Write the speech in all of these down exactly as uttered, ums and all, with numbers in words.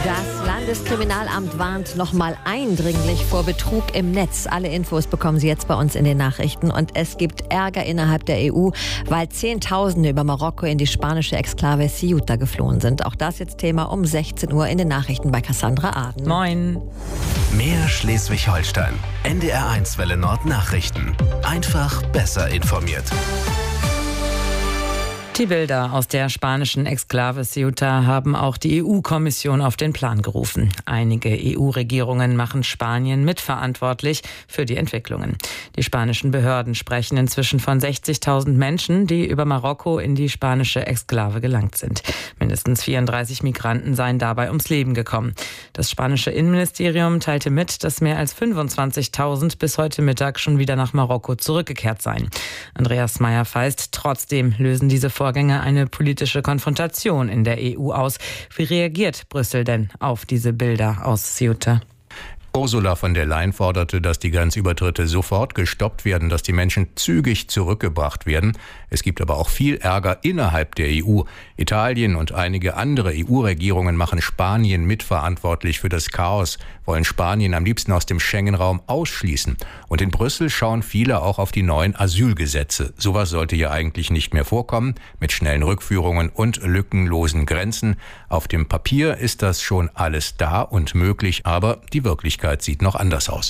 Das Landeskriminalamt warnt nochmal eindringlich vor Betrug im Netz. Alle Infos bekommen Sie jetzt bei uns in den Nachrichten. Und es gibt Ärger innerhalb der E U, weil Zehntausende über Marokko in die spanische Exklave Ceuta geflohen sind. Auch das jetzt Thema um sechzehn Uhr in den Nachrichten bei Cassandra Aden. Moin. Mehr Schleswig-Holstein. N D R eins Welle Nord Nachrichten. Einfach besser informiert. Die Bilder aus der spanischen Exklave Ceuta haben auch die E U-Kommission auf den Plan gerufen. Einige E U-Regierungen machen Spanien mitverantwortlich für die Entwicklungen. Die spanischen Behörden sprechen inzwischen von sechzigtausend Menschen, die über Marokko in die spanische Exklave gelangt sind. Mindestens vierunddreißig Migranten seien dabei ums Leben gekommen. Das spanische Innenministerium teilte mit, dass mehr als fünfundzwanzigtausend bis heute Mittag schon wieder nach Marokko zurückgekehrt seien. Andreas Meyer-Feist, trotzdem lösen diese Vorgänge eine politische Konfrontation in der E U aus. Wie reagiert Brüssel denn auf diese Bilder aus Ceuta? Ursula von der Leyen forderte, dass die Grenzübertritte sofort gestoppt werden, dass die Menschen zügig zurückgebracht werden. Es gibt aber auch viel Ärger innerhalb der E U. Italien und einige andere E U-Regierungen machen Spanien mitverantwortlich für das Chaos, wollen Spanien am liebsten aus dem Schengen-Raum ausschließen. Und in Brüssel schauen viele auch auf die neuen Asylgesetze. Sowas sollte ja eigentlich nicht mehr vorkommen, mit schnellen Rückführungen und lückenlosen Grenzen. Auf dem Papier ist das schon alles da und möglich, aber die Wirklichkeit sieht noch anders aus.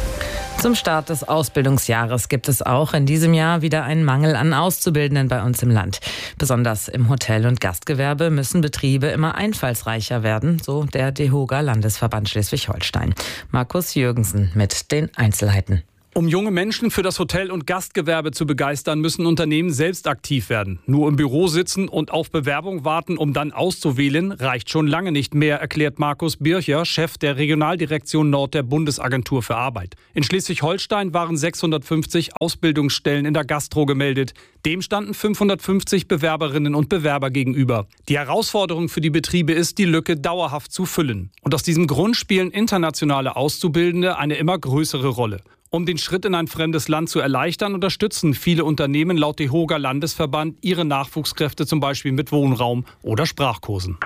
Zum Start des Ausbildungsjahres gibt es auch in diesem Jahr wieder einen Mangel an Auszubildenden bei uns im Land. Besonders im Hotel- und Gastgewerbe müssen Betriebe immer einfallsreicher werden, so der DEHOGA Landesverband Schleswig-Holstein. Markus Jürgensen mit den Einzelheiten. Um junge Menschen für das Hotel- und Gastgewerbe zu begeistern, müssen Unternehmen selbst aktiv werden. Nur im Büro sitzen und auf Bewerbung warten, um dann auszuwählen, reicht schon lange nicht mehr, erklärt Markus Bircher, Chef der Regionaldirektion Nord der Bundesagentur für Arbeit. In Schleswig-Holstein waren sechshundertfünfzig Ausbildungsstellen in der Gastro gemeldet. Dem standen fünfhundertfünfzig Bewerberinnen und Bewerber gegenüber. Die Herausforderung für die Betriebe ist, die Lücke dauerhaft zu füllen. Und aus diesem Grund spielen internationale Auszubildende eine immer größere Rolle. Um den Schritt in ein fremdes Land zu erleichtern, unterstützen viele Unternehmen laut DEHOGA Landesverband ihre Nachwuchskräfte zum Beispiel mit Wohnraum oder Sprachkursen.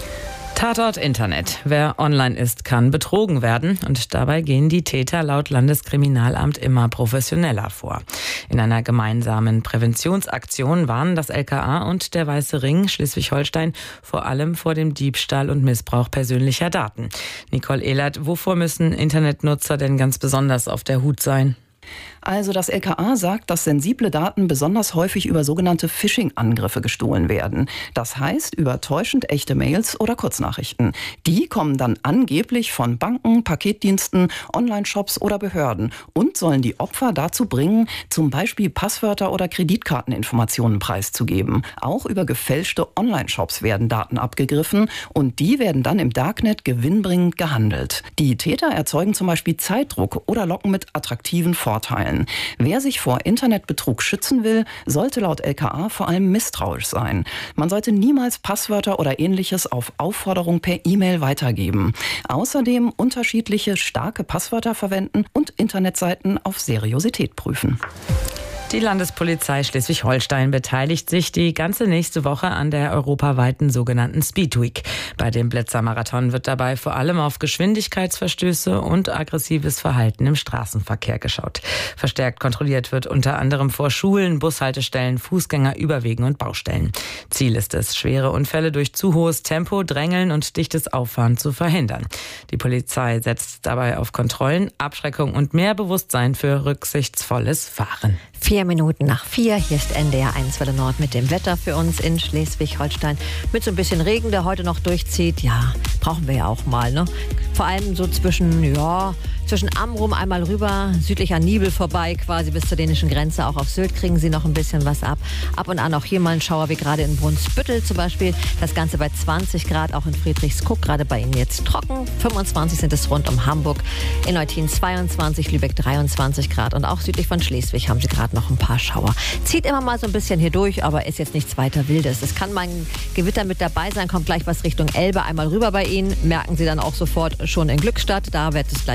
Tatort Internet. Wer online ist, kann betrogen werden. Und dabei gehen die Täter laut Landeskriminalamt immer professioneller vor. In einer gemeinsamen Präventionsaktion warnen das L K A und der Weiße Ring Schleswig-Holstein vor allem vor dem Diebstahl und Missbrauch persönlicher Daten. Nicole Ehlert, wovor müssen Internetnutzer denn ganz besonders auf der Hut sein? Also das L K A sagt, dass sensible Daten besonders häufig über sogenannte Phishing-Angriffe gestohlen werden. Das heißt über täuschend echte Mails oder Kurznachrichten. Die kommen dann angeblich von Banken, Paketdiensten, Online-Shops oder Behörden und sollen die Opfer dazu bringen, zum Beispiel Passwörter oder Kreditkarteninformationen preiszugeben. Auch über gefälschte Online-Shops werden Daten abgegriffen und die werden dann im Darknet gewinnbringend gehandelt. Die Täter erzeugen zum Beispiel Zeitdruck oder locken mit attraktiven Vorteilen. Wer sich vor Internetbetrug schützen will, sollte laut L K A vor allem misstrauisch sein. Man sollte niemals Passwörter oder Ähnliches auf Aufforderung per E-Mail weitergeben. Außerdem unterschiedliche starke Passwörter verwenden und Internetseiten auf Seriosität prüfen. Die Landespolizei Schleswig-Holstein beteiligt sich die ganze nächste Woche an der europaweiten sogenannten Speed Week. Bei dem Blitzermarathon wird dabei vor allem auf Geschwindigkeitsverstöße und aggressives Verhalten im Straßenverkehr geschaut. Verstärkt kontrolliert wird unter anderem vor Schulen, Bushaltestellen, Fußgängerüberwegen und Baustellen. Ziel ist es, schwere Unfälle durch zu hohes Tempo, Drängeln und dichtes Auffahren zu verhindern. Die Polizei setzt dabei auf Kontrollen, Abschreckung und mehr Bewusstsein für rücksichtsvolles Fahren. Vier Minuten nach vier, hier ist N D R eins Welle Nord mit dem Wetter für uns in Schleswig-Holstein. Mit so ein bisschen Regen, der heute noch durchzieht. Ja, brauchen wir ja auch mal, ne? Vor allem so zwischen, ja, zwischen Amrum einmal rüber, südlicher Nibel vorbei, quasi bis zur dänischen Grenze. Auch auf Sylt kriegen sie noch ein bisschen was ab. Ab und an auch hier mal ein Schauer, wie gerade in Brunsbüttel zum Beispiel. Das Ganze bei zwanzig Grad, auch in Friedrichskoog, gerade bei Ihnen jetzt trocken. fünfundzwanzig sind es rund um Hamburg. In Eutin zweiundzwanzig, Lübeck dreiundzwanzig Grad. Und auch südlich von Schleswig haben sie gerade noch ein paar Schauer. Zieht immer mal so ein bisschen hier durch, aber ist jetzt nichts weiter Wildes. Es kann mal ein Gewitter mit dabei sein, kommt gleich was Richtung Elbe einmal rüber bei Ihnen. Merken Sie dann auch sofort schon in Glückstadt, da wird es gleich Gewitter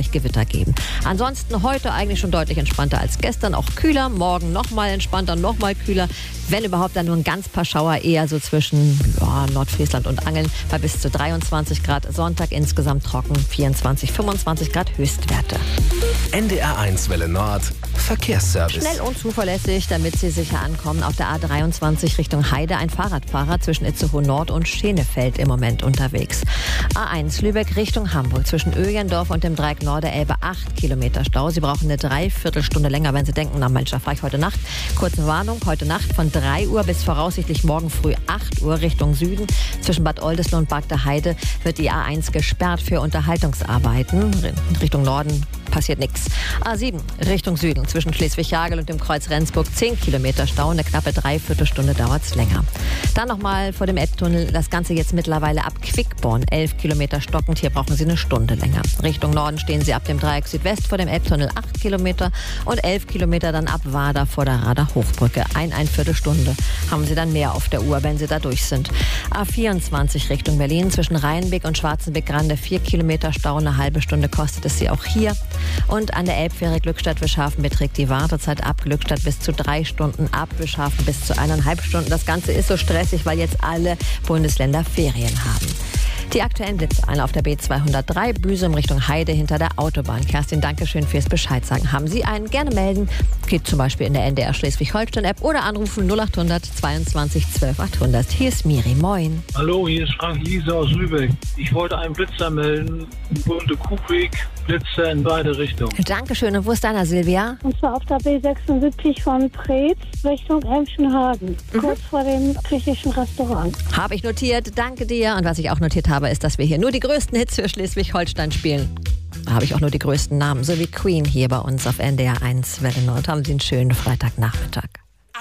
geben. Ansonsten heute eigentlich schon deutlich entspannter als gestern, auch kühler. Morgen nochmal entspannter, nochmal kühler. Wenn überhaupt, dann nur ein ganz paar Schauer, eher so zwischen ja, Nordfriesland und Angeln bei bis zu dreiundzwanzig Grad. Sonntag insgesamt trocken, vierundzwanzig, fünfundzwanzig Grad Höchstwerte. N D R eins Welle Nord, Verkehrsservice. Schnell und zuverlässig, damit Sie sicher ankommen. Auf der A dreiundzwanzig Richtung Heide ein Fahrradfahrer zwischen Itzehoe Nord und Schenefeld im Moment unterwegs. A eins Lübeck Richtung Hamburg zwischen Öjendorf und dem Dreieck Norderelbe acht Kilometer Stau. Sie brauchen eine Dreiviertelstunde länger, wenn Sie denken, na Mensch, da fahre ich heute Nacht. Kurze Warnung, heute Nacht von drei Uhr bis voraussichtlich morgen früh acht Uhr Richtung Süden. Zwischen Bad Oldesloe und Bagda Heide wird die A eins gesperrt für Unterhaltungsarbeiten. In Richtung Norden passiert nichts. A sieben Richtung Süden zwischen Schleswig-Jagel und dem Kreuz Rendsburg zehn Kilometer Stau. Eine knappe Dreiviertelstunde dauert es länger. Dann nochmal vor dem Elbtunnel. Das Ganze jetzt mittlerweile ab Quickborn. elf Kilometer stockend. Hier brauchen Sie eine Stunde länger. Richtung Norden stehen Sie ab dem Dreieck Südwest vor dem Elbtunnel acht Kilometer und elf Kilometer dann ab Wader vor der Rader Hochbrücke. Ein, ein Viertelstunde haben Sie dann mehr auf der Uhr, wenn Sie da durch sind. A vierundzwanzig Richtung Berlin zwischen Rheinbeck und Schwarzenbeck-Grande vier Kilometer Stau. Eine halbe Stunde kostet es Sie auch hier. Und an der Elbfähre Glückstadt-Wischhafen beträgt die Wartezeit ab Glückstadt bis zu drei Stunden, ab Wischhafen bis zu eineinhalb Stunden. Das Ganze ist so stressig, weil jetzt alle Bundesländer Ferien haben. Die aktuellen Blitze auf der B zweihundertdrei, Büsum Richtung Heide hinter der Autobahn. Kerstin, danke schön fürs Bescheid sagen. Haben Sie einen? Gerne melden. Geht zum Beispiel in der N D R Schleswig-Holstein-App oder anrufen null achthundert zweiundzwanzig zwölf achthundert. Hier ist Miri, moin. Hallo, hier ist Frank Liese aus Lübeck. Ich wollte einen Blitzer melden. Bunte Kuhweg, Blitzer in beide Richtungen. Dankeschön. Und wo ist deiner, Silvia? Und zwar auf der B sechsundsiebzig von Preetz Richtung Emschenhagen, mhm. kurz vor dem griechischen Restaurant. Habe ich notiert. Danke dir. Und was ich auch notiert habe, ist, dass wir hier nur die größten Hits für Schleswig-Holstein spielen. Da habe ich auch nur die größten Namen, so wie Queen hier bei uns auf N D R eins Welle Nord. Haben Sie einen schönen Freitagnachmittag.